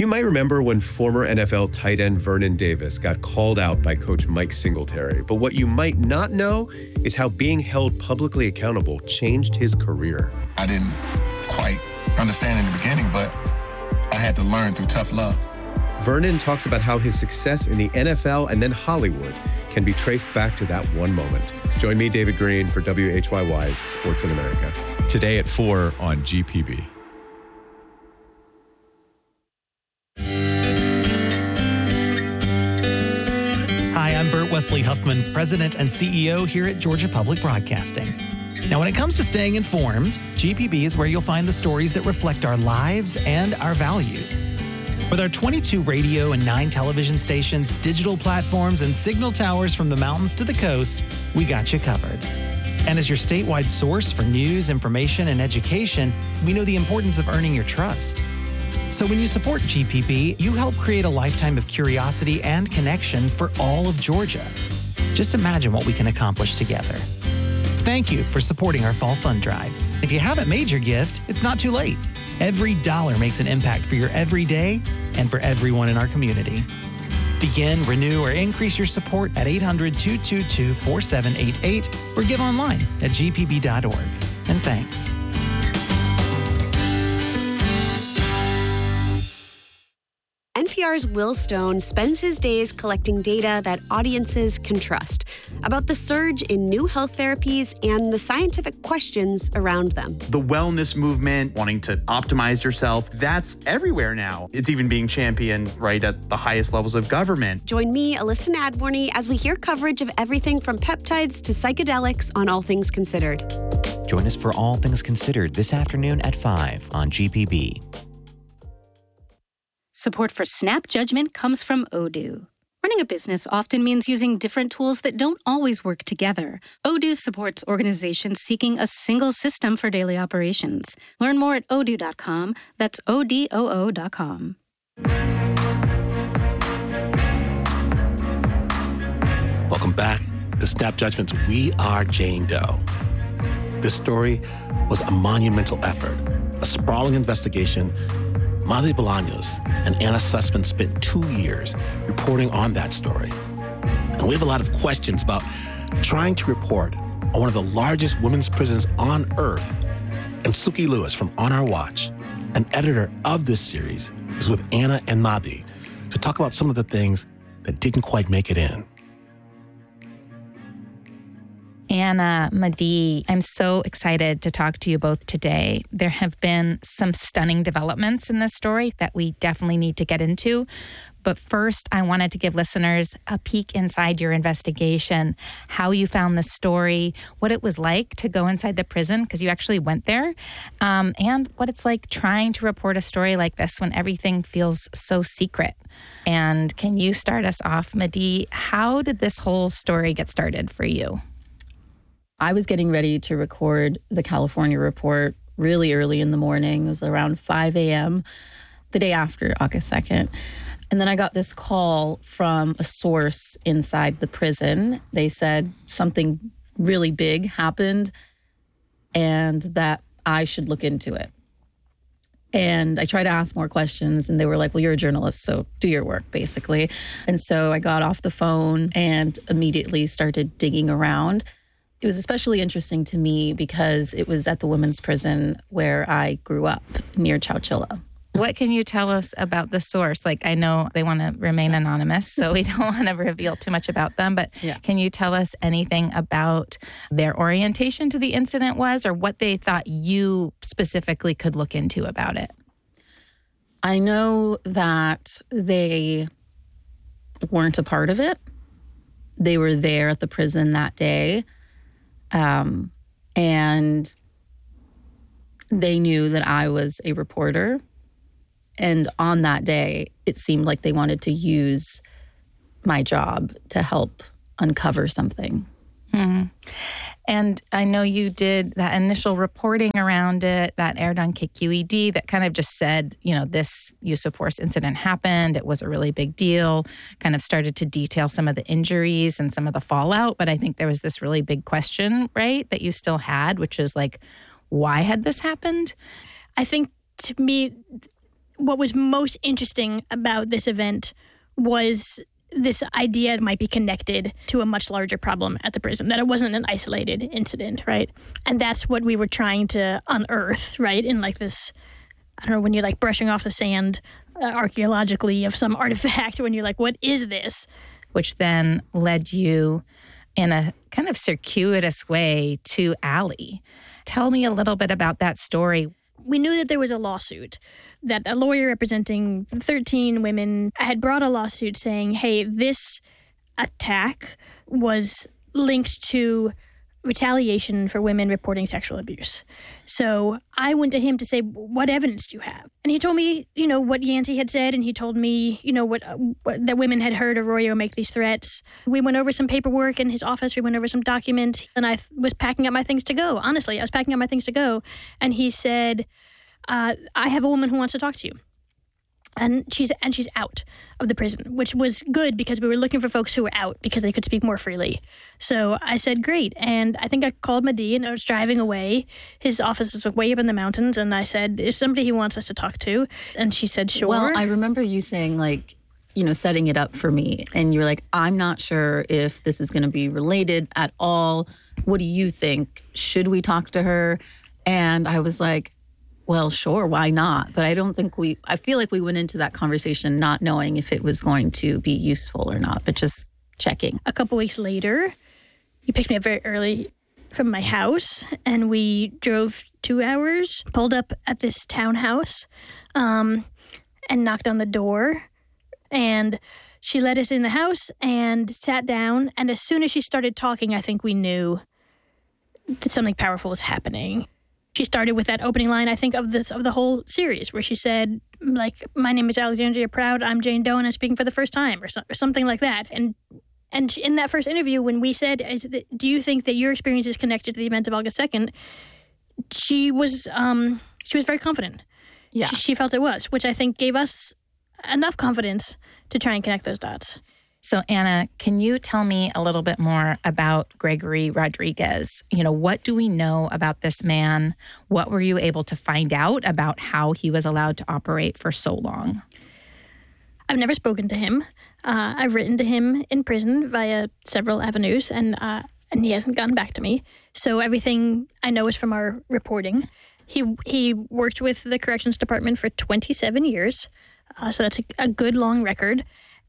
You might remember when former NFL tight end Vernon Davis got called out by coach Mike Singletary. But what you might not know is how being held publicly accountable changed his career. I didn't quite understand in the beginning, but I had to learn through tough love. Vernon talks about how his success in the NFL and then Hollywood can be traced back to that one moment. Join me, David Green, for WHYY's Sports in America. Today at 4 on GPB. Hi, I'm Bert Wesley Huffman, President and CEO here at Georgia Public Broadcasting. Now, when it comes to staying informed, GPB is where you'll find the stories that reflect our lives and our values. With our 22 radio and 9 television stations, digital platforms, and signal towers from the mountains to the coast, we got you covered. And as your statewide source for news, information, and education, we know the importance of earning your trust. So when you support GPB, you help create a lifetime of curiosity and connection for all of Georgia. Just imagine what we can accomplish together. Thank you for supporting our Fall Fund Drive. If you haven't made your gift, it's not too late. Every dollar makes an impact for your everyday and for everyone in our community. Begin, renew, or increase your support at 800-222-4788 or give online at gpb.org. And thanks. NPR's Will Stone spends his days collecting data that audiences can trust about the surge in new health therapies and the scientific questions around them. The wellness movement, wanting to optimize yourself, that's everywhere now. It's even being championed right at the highest levels of government. Join me, Alyssa Nadworny, as we hear coverage of everything from peptides to psychedelics on All Things Considered. Join us for All Things Considered this afternoon at 5 on GPB. Support for Snap Judgment comes from Odoo. Running a business often means using different tools that don't always work together. Odoo supports organizations seeking a single system for daily operations. Learn more at odoo.com. That's ODOO.com. Welcome back to Snap Judgment's We Are Jane Doe. This story was a monumental effort, a sprawling investigation. Madhy Bolaños and Anna Sussman spent 2 years reporting on that story. And we have a lot of questions about trying to report on one of the largest women's prisons on earth. And Suki Lewis from On Our Watch, an editor of this series, is with Anna and Madhy to talk about some of the things that didn't quite make it in. Anna, Madhy, I'm so excited to talk to you both today. There have been some stunning developments in this story that we definitely need to get into. But first, I wanted to give listeners a peek inside your investigation, how you found the story, what it was like to go inside the prison, because you actually went there, and what it's like trying to report a story like this when everything feels so secret. And can you start us off, Madhy? How did this whole story get started for you? I was getting ready to record the California report really early in the morning. It was around 5 a.m., the day after August 2nd. And then I got this call from a source inside the prison. They said something really big happened and that I should look into it. And I tried to ask more questions and they were like, well, you're a journalist, so do your work, basically. And so I got off the phone and immediately started digging around. It was especially interesting to me because it was at the women's prison where I grew up, near Chowchilla. What can you tell us about the source? Like, I know they want to remain anonymous, so we don't want to reveal too much about them, but Can you tell us anything about their orientation to the incident was, or what they thought you specifically could look into about it? I know that they weren't a part of it. They were there at the prison that day. And they knew that I was a reporter. And on that day, it seemed like they wanted to use my job to help uncover something. Mm-hmm. And I know you did that initial reporting around it that aired on KQED that kind of just said, you know, this use of force incident happened. It was a really big deal, kind of started to detail some of the injuries and some of the fallout. But I think there was this really big question, right, that you still had, which is like, why had this happened? I think to me, what was most interesting about this event was this idea it might be connected to a much larger problem at the prison, that it wasn't an isolated incident, right? And that's what we were trying to unearth, right? In like this, I don't know, when you're like brushing off the sand archaeologically of some artifact, when you're like, what is this? Which then led you in a kind of circuitous way to Allie. Tell me a little bit about that story. We knew that there was a lawsuit, that a lawyer representing 13 women had brought a lawsuit saying, hey, this attack was linked to retaliation for women reporting sexual abuse. So I went to him to say, what evidence do you have? And he told me, what Yancey had said, and he told me, what that women had heard Arroyo make these threats. We went over some paperwork in his office. We went over some documents, and I was packing up my things to go. Honestly, I was packing up my things to go, and he said, I have a woman who wants to talk to you. And she's out of the prison, which was good because we were looking for folks who were out because they could speak more freely. So I said, great. And I think I called Mahdi, and I was driving away. His office is way up in the mountains. And I said, there's somebody he wants us to talk to. And she said, sure. Well, I remember you saying, setting it up for me. And you were like, I'm not sure if this is going to be related at all. What do you think? Should we talk to her? And I was like, well, sure, why not? But I feel like we went into that conversation not knowing if it was going to be useful or not, but just checking. A couple weeks later, he picked me up very early from my house, and we drove 2 hours, pulled up at this townhouse, and knocked on the door. And she let us in the house and sat down. And as soon as she started talking, I think we knew that something powerful was happening. She started with that opening line, I think, of the whole series, where she said, my name is Alexandria Proud, I'm Jane Doe, and I'm speaking for the first time, or something like that. And in that first interview, when we said, do you think that your experience is connected to the events of August 2nd, she was very confident. Yeah. She felt it was, which I think gave us enough confidence to try and connect those dots. So, Anna, can you tell me a little bit more about Gregory Rodriguez? What do we know about this man? What were you able to find out about how he was allowed to operate for so long? I've never spoken to him. I've written to him in prison via several avenues, and he hasn't gotten back to me. So everything I know is from our reporting. He worked with the Corrections Department for 27 years, so that's a good long record.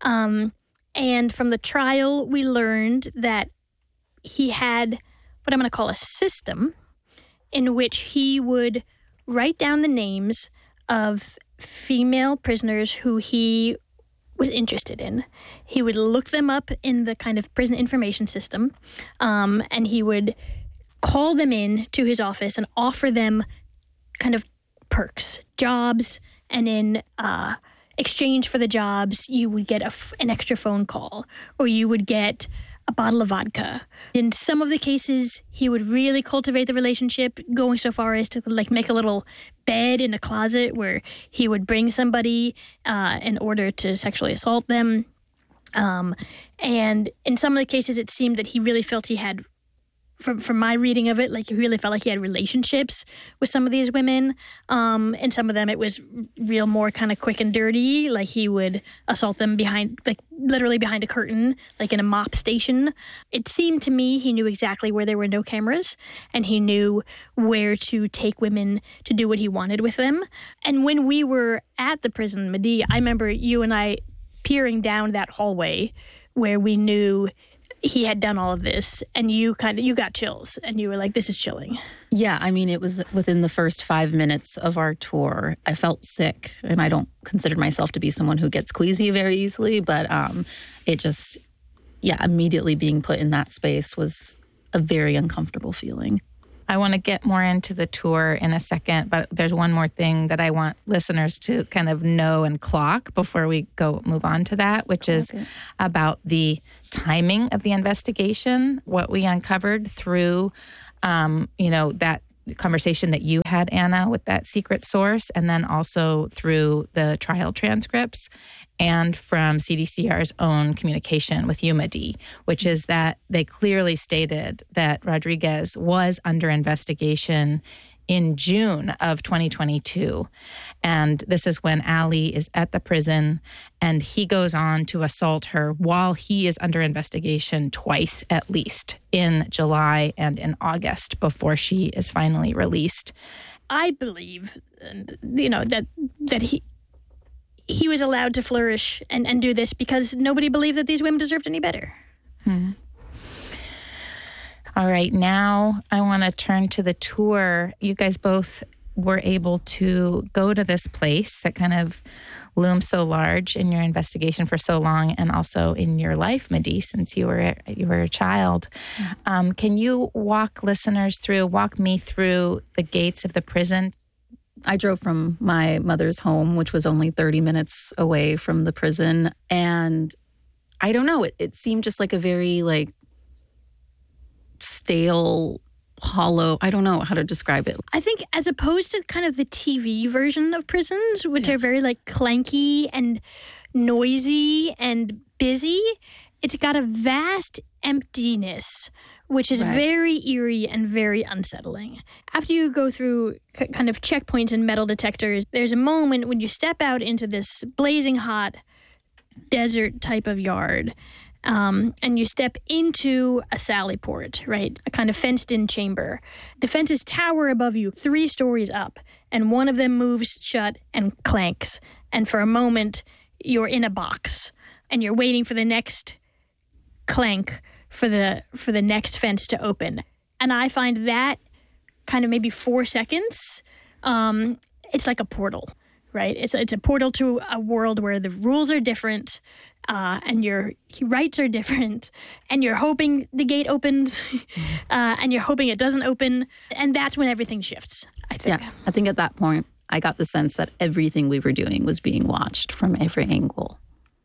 And from the trial, we learned that he had what I'm going to call a system in which he would write down the names of female prisoners who he was interested in. He would look them up in the kind of prison information system, and he would call them in to his office and offer them kind of perks, jobs, and in exchange for the jobs, you would get an extra phone call, or you would get a bottle of vodka. In some of the cases, he would really cultivate the relationship, going so far as to make a little bed in a closet where he would bring somebody in order to sexually assault them. And in some of the cases, it seemed that he really felt he had, from my reading of it, he really felt like he had relationships with some of these women. And some of them, it was real more kind of quick and dirty. Like he would assault them literally behind a curtain, in a mop station. It seemed to me he knew exactly where there were no cameras, and he knew where to take women to do what he wanted with them. And when we were at the prison, Mahdi, I remember you and I peering down that hallway where we knew he had done all of this, and you got chills, and you were like, this is chilling. Yeah, I mean, it was within the first 5 minutes of our tour. I felt sick, and I don't consider myself to be someone who gets queasy very easily, but it just, immediately being put in that space was a very uncomfortable feeling. I want to get more into the tour in a second, but there's one more thing that I want listeners to kind of know and clock before we move on to that, which is about the timing of the investigation, what we uncovered through, that conversation that you had, Anna, with that secret source, and then also through the trial transcripts and from CDCR's own communication with you, Mahdi, which is that they clearly stated that Rodriguez was under investigation in June of 2022. And this is when Allie is at the prison, and he goes on to assault her while he is under investigation twice at least, in July and in August, before she is finally released. I believe, that he was allowed to flourish and do this because nobody believed that these women deserved any better. All right, now I want to turn to the tour. You guys both were able to go to this place that kind of looms so large in your investigation for so long, and also in your life, Madi, since you were a child. Can you walk me through the gates of the prison? I drove from my mother's home, which was only 30 minutes away from the prison. And I don't know, it seemed just like a very stale, hollow, I don't know how to describe it. I think as opposed to kind of the TV version of prisons, which are very clanky and noisy and busy, it's got a vast emptiness, which is very eerie and very unsettling. After you go through kind of checkpoints and metal detectors, there's a moment when you step out into this blazing hot desert type of yard, and you step into a sally port, right? A kind of fenced-in chamber. The fences tower above you 3 stories up, and one of them moves shut and clanks. And for a moment, you're in a box, and you're waiting for the next clank for the next fence to open. And I find that kind of maybe 4 seconds, it's like a portal, right? It's a portal to a world where the rules are different, and your rights are different, and you're hoping the gate opens, and you're hoping it doesn't open, and that's when everything shifts, I think. Yeah, I think at that point, I got the sense that everything we were doing was being watched from every angle.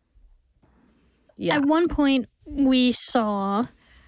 Yeah. At one point, we saw,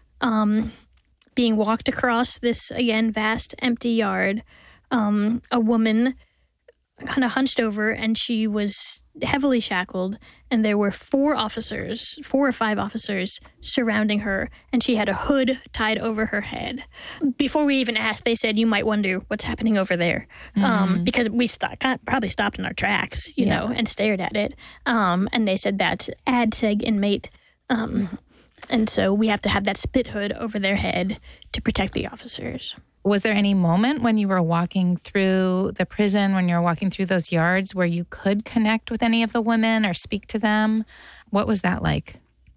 being walked across this, again, vast, empty yard, a woman kind of hunched over, and she was heavily shackled, and there were 4 or 5 officers surrounding her, and she had a hood tied over her head. Before we even asked, they said, you might wonder what's happening over there, because we probably stopped in our tracks, you know, and stared at it, and they said that's ADSEG inmate, and so we have to have that spit hood over their head to protect the officers. Was there any moment when you were walking through the prison, when you were walking through those yards, where you could connect with any of the women or speak to them? What was that like?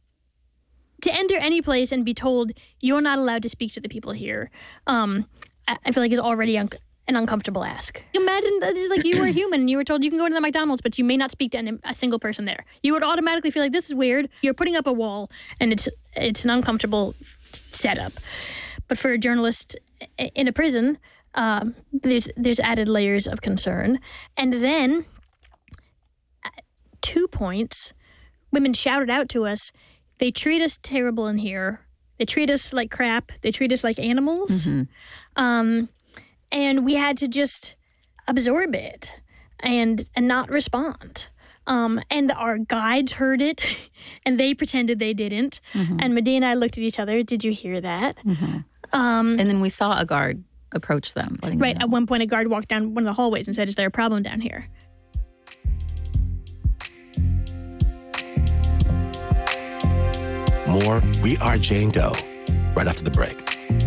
To enter any place and be told you're not allowed to speak to the people here, I feel like is already an uncomfortable ask. Imagine that is like you were a human and you were told you can go to the McDonald's, but you may not speak to a single person there. You would automatically feel like this is weird. You're putting up a wall, and it's an uncomfortable setup. But for a journalist in a prison, there's added layers of concern. And then, at 2 points, women shouted out to us, they treat us terrible in here. They treat us like crap. They treat us like animals. And we had to just absorb it and not respond. And our guides heard it, and they pretended they didn't. And Madi and I looked at each other. Did you hear that? And then we saw a guard approach them. Right. At one point, a guard walked down one of the hallways and said, is there a problem down here? More We Are Jane Doe right after the break.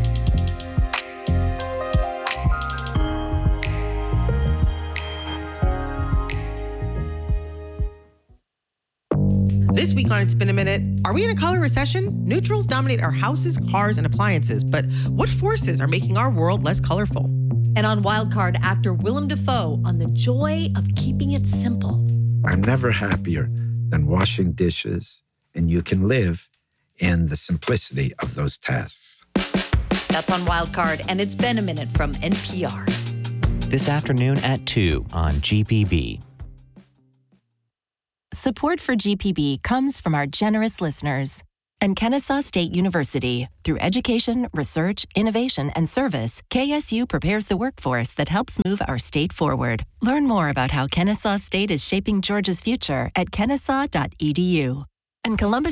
This week on It's Been a Minute, are we in a color recession? Neutrals dominate our houses, cars, and appliances, but what forces are making our world less colorful? And on Wildcard, actor Willem Dafoe on the joy of keeping it simple. I'm never happier than washing dishes, and you can live in the simplicity of those tasks. That's on Wildcard, and It's Been a Minute from NPR. This afternoon at 2 on GPB. Support for GPB comes from our generous listeners. And Kennesaw State University. Through education, research, innovation, and service, KSU prepares the workforce that helps move our state forward. Learn more about how Kennesaw State is shaping Georgia's future at kennesaw.edu. And Columbus